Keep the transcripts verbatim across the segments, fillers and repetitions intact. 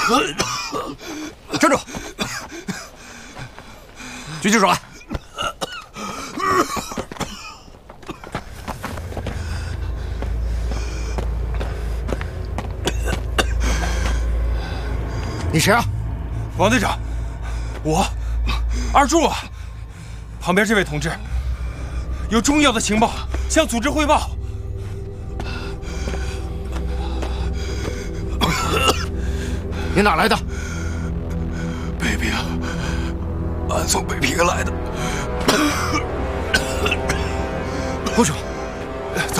站住！举起手来！你谁啊？ 王队长，我二柱啊。旁边这位同志有重要的情报向组织汇报。 你哪来的？ 北平，俺从北平来的。 过去。 走。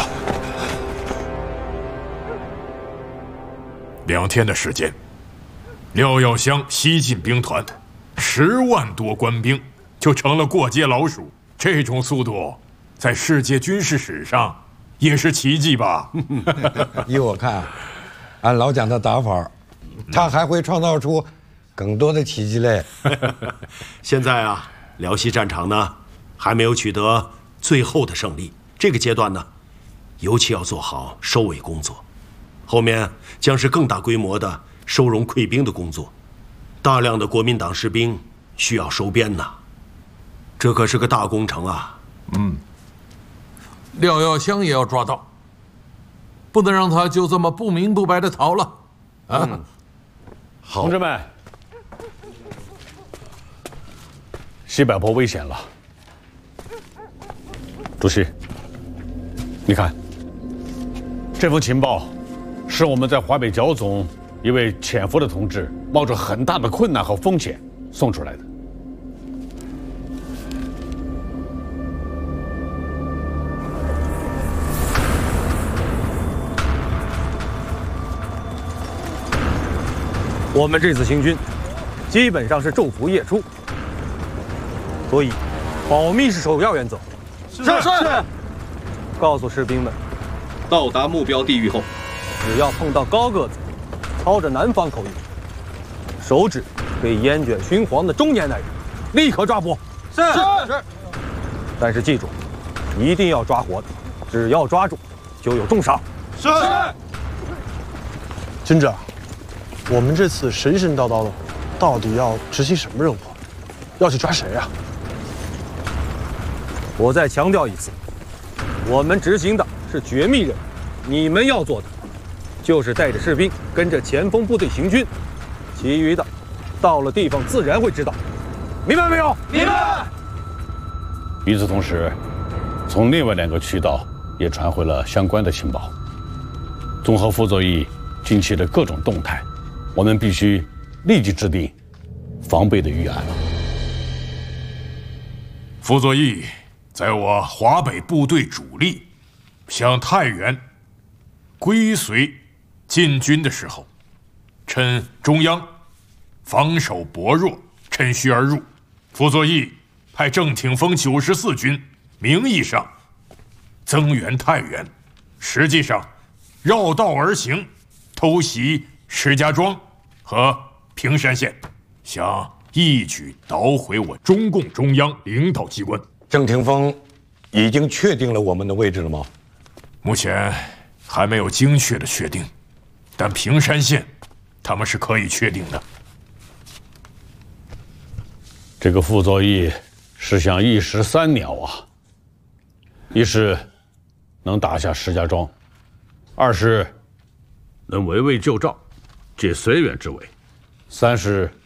两天的时间，廖耀湘西进兵团，十万多官兵就成了过街老鼠。这种速度，在世界军事史上也是奇迹吧？ 依我看，按老蒋的打法，他还会创造出更多的奇迹嘞。 现在啊，辽西战场呢还没有取得最后的胜利，这个阶段呢，尤其要做好收尾工作。后面将是更大规模的收容溃兵的工作，大量的国民党士兵需要收编呐，这可是个大工程啊。 嗯，廖耀湘也要抓到，不能让他就这么不明不白的逃了。啊，嗯、 好，同志们，西柏坡危险了。主席，你看，这封情报是我们在华北剿总一位潜伏的同志冒着很大的困难和风险送出来的。 我们这次行军基本上是昼伏夜出，所以保密是首要原则。 是是。 告诉士兵们， 到达目标地域后， 只要碰到高个子，操着南方口音，手指被烟卷熏黄的中年男人，立刻抓捕。 是是。 但是记住，一定要抓活的，只要抓住，就有重赏。 是。 军长，我们这次神神叨叨的，到底要执行什么任务？要去抓谁啊？ 我再强调一次，我们执行的是绝密任务，你们要做的就是带着士兵跟着前锋部队行军，其余的到了地方自然会知道，明白没有？ 明白。 与此同时，从另外两个渠道也传回了相关的情报。综合傅作义近期的各种动态，我们必须立即制定防备的预案了。 傅作义在我华北部队主力向太原归绥进军的时候，趁中央防守薄弱，趁虚而入。傅作义派郑挺峰九十四军名义上增援太原，实际上绕道而行，偷袭石家庄和平山县，想一举捣毁我中共中央领导机关。 郑挺峰已经确定了我们的位置了吗？ 目前还没有精确的确定，但平山县他们是可以确定的。 这个傅作义是想一石三鸟啊，一是能打下石家庄，二是能围魏救赵，解绥远之围，三是